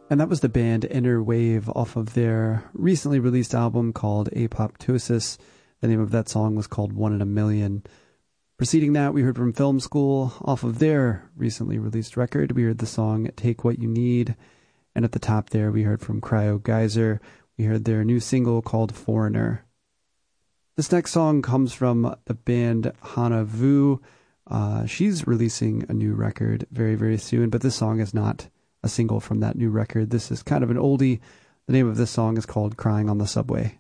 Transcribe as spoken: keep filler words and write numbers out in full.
And that was the band Inner Wave off of their recently released album called Apoptosis. The name of that song was called One in a Million. Preceding that, we heard from Film School off of their recently released record. We heard the song Take What You Need. And at the top there, we heard from Cryo Geyser. We heard their new single called Foreigner. This next song comes from the band Hana Vu. Uh, she's releasing a new record very, very soon, but this song is not a single from that new record. This is kind of an oldie. The name of this song is called Crying on the Subway.